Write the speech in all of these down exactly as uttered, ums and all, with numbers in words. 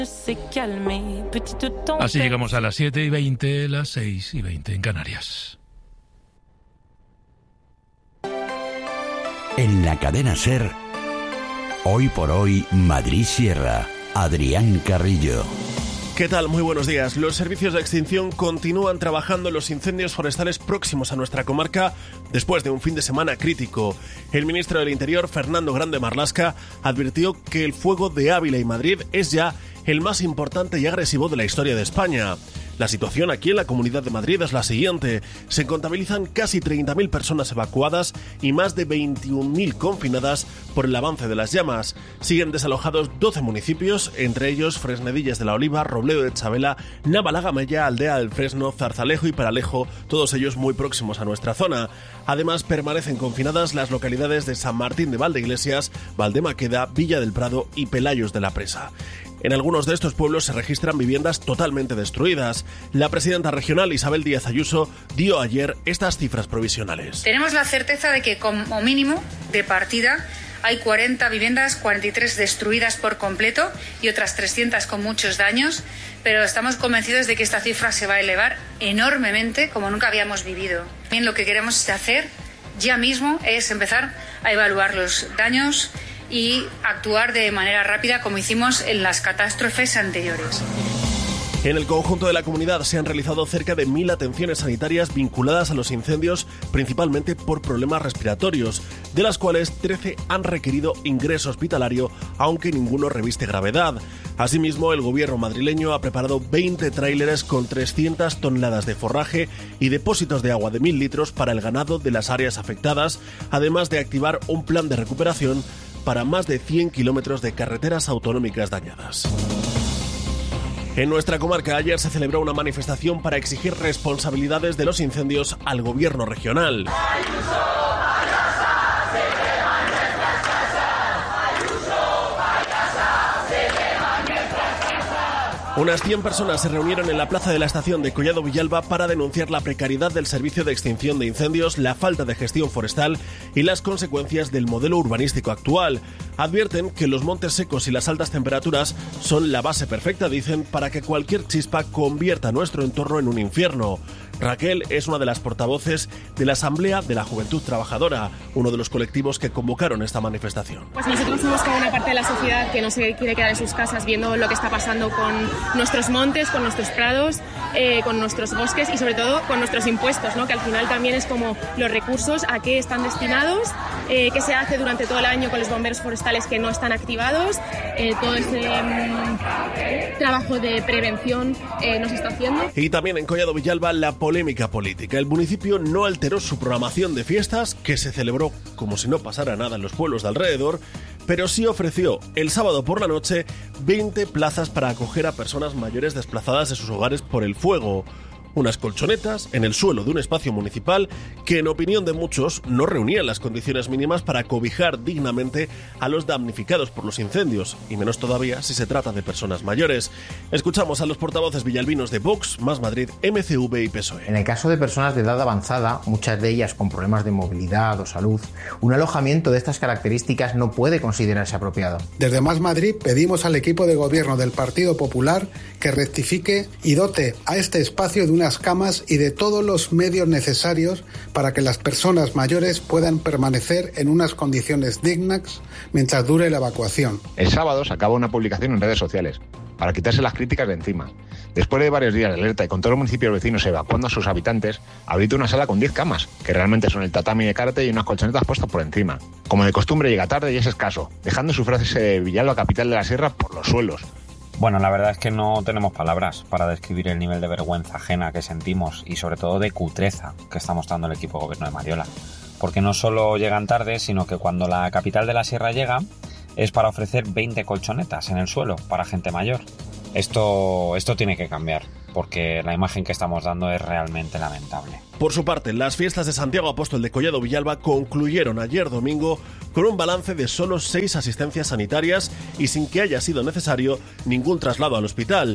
Así llegamos a las siete y veinte, las seis y veinte en Canarias. En la cadena SER, Hoy por Hoy, Madrid Sierra, Adrián Carrillo. ¿Qué tal? Muy buenos días. Los servicios de extinción continúan trabajando en los incendios forestales próximos a nuestra comarca después de un fin de semana crítico. El ministro del Interior, Fernando Grande Marlaska, advirtió que el fuego de Ávila y Madrid es ya el más importante y agresivo de la historia de España. La situación aquí en la Comunidad de Madrid es la siguiente. Se contabilizan casi treinta mil personas evacuadas y más de veintiún mil confinadas por el avance de las llamas. Siguen desalojados doce municipios, entre ellos Fresnedillas de la Oliva, Robledo de Chabela, Navalagamella, Aldea del Fresno, Zarzalejo y Peralejo, todos ellos muy próximos a nuestra zona. Además, permanecen confinadas las localidades de San Martín de Valdeiglesias, Valdemaqueda, Villa del Prado y Pelayos de la Presa. En algunos de estos pueblos se registran viviendas totalmente destruidas. La presidenta regional, Isabel Díaz Ayuso, dio ayer estas cifras provisionales. Tenemos la certeza de que como mínimo de partida hay cuarenta viviendas, cuarenta y tres destruidas por completo y otras trescientas con muchos daños, pero estamos convencidos de que esta cifra se va a elevar enormemente como nunca habíamos vivido. Bien, lo que queremos hacer ya mismo es empezar a evaluar los daños y actuar de manera rápida como hicimos en las catástrofes anteriores. En el conjunto de la comunidad se han realizado cerca de mil atenciones sanitarias vinculadas a los incendios, principalmente por problemas respiratorios, de las cuales trece han requerido ingreso hospitalario, aunque ninguno reviste gravedad. Asimismo, el gobierno madrileño ha preparado veinte tráileres con trescientas toneladas de forraje y depósitos de agua de mil litros para el ganado de las áreas afectadas, además de activar un plan de recuperación para más de cien kilómetros de carreteras autonómicas dañadas. En nuestra comarca ayer se celebró una manifestación para exigir responsabilidades de los incendios al gobierno regional. Unas cien personas se reunieron en la plaza de la estación de Collado Villalba para denunciar la precariedad del servicio de extinción de incendios, la falta de gestión forestal y las consecuencias del modelo urbanístico actual. Advierten que los montes secos y las altas temperaturas son la base perfecta, dicen, para que cualquier chispa convierta nuestro entorno en un infierno. Raquel es una de las portavoces de la Asamblea de la Juventud Trabajadora, uno de los colectivos que convocaron esta manifestación. Pues nosotros somos como una parte de la sociedad que no se quiere quedar en sus casas viendo lo que está pasando con nuestros montes, con nuestros prados, eh, con nuestros bosques y sobre todo con nuestros impuestos, ¿no? Que al final también es como los recursos a qué están destinados, eh, qué se hace durante todo el año con los bomberos forestales que no están activados, eh, todo ese um, trabajo de prevención eh, no se está haciendo. Y también en Collado Villalba la polémica política. El municipio no alteró su programación de fiestas, que se celebró como si no pasara nada en los pueblos de alrededor, pero sí ofreció el sábado por la noche veinte plazas para acoger a personas mayores desplazadas de sus hogares por el fuego. Unas colchonetas en el suelo de un espacio municipal que, en opinión de muchos, no reunían las condiciones mínimas para cobijar dignamente a los damnificados por los incendios, y menos todavía si se trata de personas mayores. Escuchamos a los portavoces villalbinos de Vox, Más Madrid, M C V y P S O E. En el caso de personas de edad avanzada, muchas de ellas con problemas de movilidad o salud, un alojamiento de estas características no puede considerarse apropiado. Desde Más Madrid pedimos al equipo de gobierno del Partido Popular que rectifique y dote a este espacio de una unas camas y de todos los medios necesarios para que las personas mayores puedan permanecer en unas condiciones dignas mientras dure la evacuación. El sábado se acaba una publicación en redes sociales para quitarse las críticas de encima. Después de varios días de alerta y con todos los municipios vecinos evacuando a sus habitantes, habilita una sala con diez camas, que realmente son el tatami de karate y unas colchonetas puestas por encima. Como de costumbre, llega tarde y es escaso, dejando su frase de Villalba, capital de la Sierra, por los suelos. Bueno, la verdad es que no tenemos palabras para describir el nivel de vergüenza ajena que sentimos y sobre todo de cutreza que está mostrando el equipo de gobierno de Mariola. Porque no solo llegan tarde, sino que cuando la capital de la Sierra llega es para ofrecer veinte colchonetas en el suelo para gente mayor. Esto, esto tiene que cambiar, porque la imagen que estamos dando es realmente lamentable. Por su parte, las fiestas de Santiago Apóstol de Collado Villalba concluyeron ayer domingo con un balance de solo seis asistencias sanitarias y sin que haya sido necesario ningún traslado al hospital.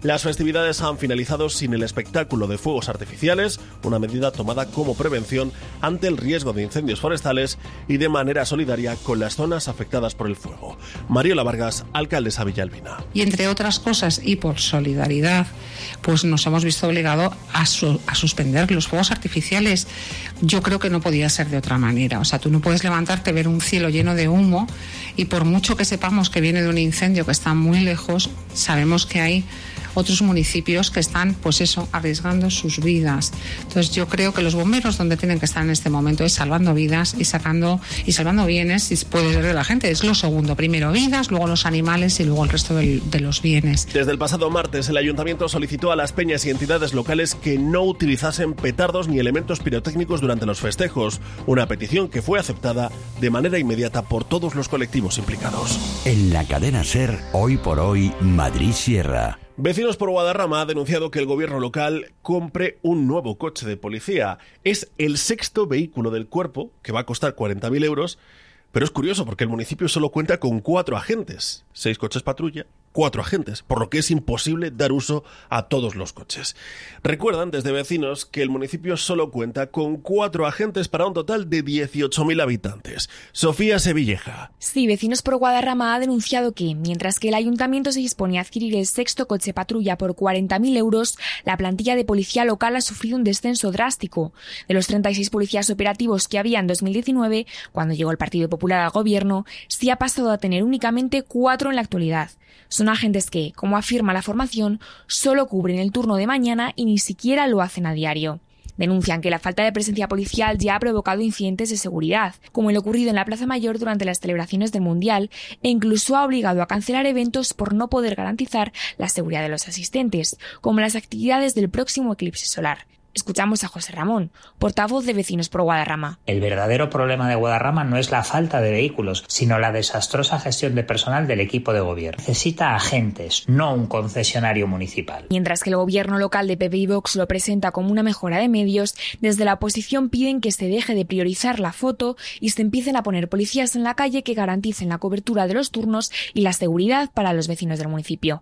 Las festividades han finalizado sin el espectáculo de fuegos artificiales, una medida tomada como prevención ante el riesgo de incendios forestales y de manera solidaria con las zonas afectadas por el fuego. Mariola Vargas, alcaldesa Villalbina. Y entre otras cosas, y por solidaridad, pues nos hemos visto obligados a, su, a suspender los fuegos artificiales. Yo creo que no podía ser de otra manera. O sea, tú no puedes levantarte, ver un cielo lleno de humo y por mucho que sepamos que viene de un incendio que está muy lejos, sabemos que hay otros municipios que están, pues eso, arriesgando sus vidas. Entonces yo creo que los bomberos donde tienen que estar en este momento es salvando vidas y sacando y salvando bienes, si puede ser de la gente. Es lo segundo, primero vidas, luego los animales y luego el resto del, de los bienes. Desde el pasado martes el ayuntamiento solicitó a las peñas y entidades locales que no utilizasen petardos ni elementos pirotécnicos durante los festejos, una petición que fue aceptada de manera inmediata por todos los colectivos implicados. En la cadena SER, hoy por hoy, Madrid Sierra. Vecinos por Guadarrama ha denunciado que el gobierno local compre un nuevo coche de policía. Es el sexto vehículo del cuerpo, que va a costar cuarenta mil euros, pero es curioso porque el municipio solo cuenta con cuatro agentes, seis coches patrulla, cuatro agentes, por lo que es imposible dar uso a todos los coches. Recuerdan desde vecinos que el municipio solo cuenta con cuatro agentes para un total de dieciocho mil habitantes. Sofía Sevilleja. Sí, Vecinos por Guadarrama ha denunciado que, mientras que el ayuntamiento se dispone a adquirir el sexto coche patrulla por cuarenta mil euros, la plantilla de policía local ha sufrido un descenso drástico. De los treinta y seis policías operativos que había en dos mil diecinueve, cuando llegó el Partido Popular al gobierno, sí ha pasado a tener únicamente cuatro en la actualidad. Son agentes que, como afirma la formación, solo cubren el turno de mañana y ni siquiera lo hacen a diario. Denuncian que la falta de presencia policial ya ha provocado incidentes de seguridad, como el ocurrido en la Plaza Mayor durante las celebraciones del Mundial, e incluso ha obligado a cancelar eventos por no poder garantizar la seguridad de los asistentes, como las actividades del próximo eclipse solar. Escuchamos a José Ramón, portavoz de Vecinos por Guadarrama. El verdadero problema de Guadarrama no es la falta de vehículos, sino la desastrosa gestión de personal del equipo de gobierno. Necesita agentes, no un concesionario municipal. Mientras que el gobierno local de P P y Vox lo presenta como una mejora de medios, desde la oposición piden que se deje de priorizar la foto y se empiecen a poner policías en la calle que garanticen la cobertura de los turnos y la seguridad para los vecinos del municipio.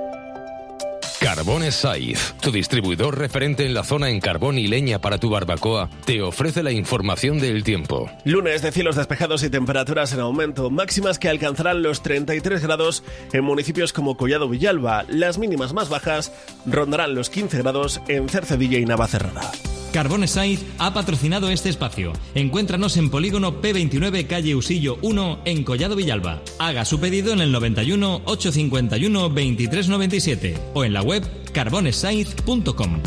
Carbones Saiz, tu distribuidor referente en la zona en carbón y leña para tu barbacoa, te ofrece la información del tiempo. Lunes de cielos despejados y temperaturas en aumento, máximas que alcanzarán los treinta y tres grados en municipios como Collado Villalba. Las mínimas más bajas rondarán los quince grados en Cercedilla y Navacerrada. Carbones Saiz ha patrocinado este espacio. Encuéntranos en Polígono P veintinueve, calle Usillo uno, en Collado Villalba. Haga su pedido en el noventa y uno, ochocientos cincuenta y uno, veintitrés noventa y siete o en la web carbones saiz punto com.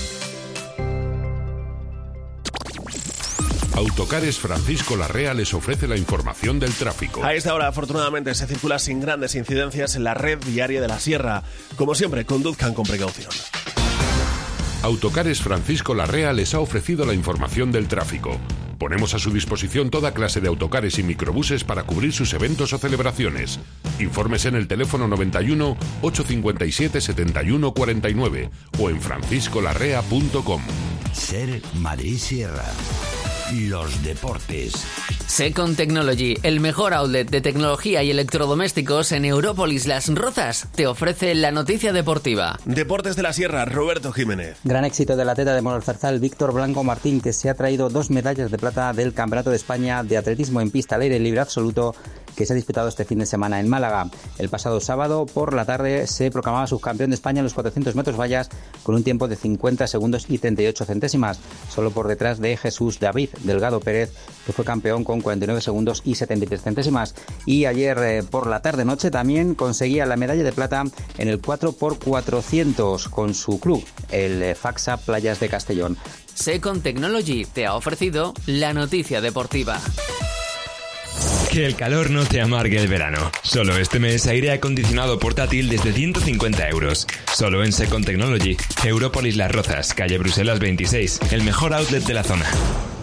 Autocares Francisco Larrea les ofrece la información del tráfico. A esta hora, afortunadamente, se circula sin grandes incidencias en la red viaria de la Sierra. Como siempre, conduzcan con precaución. Autocares Francisco Larrea les ha ofrecido la información del tráfico. Ponemos a su disposición toda clase de autocares y microbuses para cubrir sus eventos o celebraciones. Infórmese en el teléfono noventa y uno, ochocientos cincuenta y siete, setenta y uno cuarenta y nueve o en francisco larrea punto com. SER Madrid Sierra. Los deportes. Second Technology, el mejor outlet de tecnología y electrodomésticos en Európolis Las Rozas, te ofrece la noticia deportiva. Deportes de la Sierra, Roberto Jiménez. Gran éxito del atleta de Moralzarzal, Víctor Blanco Martín, que se ha traído dos medallas de plata del Campeonato de España de Atletismo en pista al aire libre absoluto, que se ha disputado este fin de semana en Málaga. El pasado sábado por la tarde se proclamaba subcampeón de España en los cuatrocientos metros vallas con un tiempo de cincuenta segundos y treinta y ocho centésimas, solo por detrás de Jesús David Delgado Pérez, que fue campeón con cuarenta y nueve segundos y setenta y tres centésimas. Y ayer eh, por la tarde-noche también conseguía la medalla de plata en el cuatro por cuatrocientos con su club, el eh, Faxa Playas de Castellón. Second Technology te ha ofrecido la noticia deportiva. Que el calor no te amargue el verano. Solo este mes aire acondicionado portátil desde ciento cincuenta euros. Solo en Second Technology. Európolis Las Rozas, calle Bruselas veintiséis. El mejor outlet de la zona.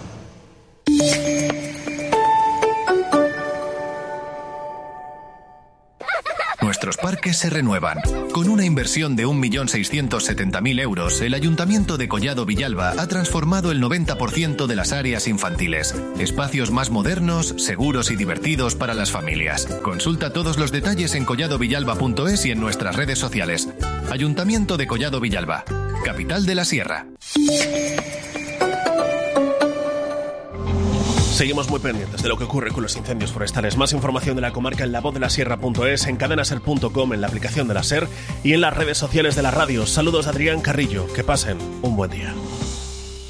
Nuestros parques se renuevan. Con una inversión de un millón seiscientos setenta mil euros, el Ayuntamiento de Collado Villalba ha transformado el noventa por ciento de las áreas infantiles. Espacios más modernos, seguros y divertidos para las familias. Consulta todos los detalles en collado villalba punto es y en nuestras redes sociales. Ayuntamiento de Collado Villalba, capital de la Sierra. Seguimos muy pendientes de lo que ocurre con los incendios forestales. Más información de la comarca en la voz de la sierra punto es, en cadena ser punto com, en la aplicación de la SER y en las redes sociales de la radio. Saludos de Adrián Carrillo. Que pasen un buen día.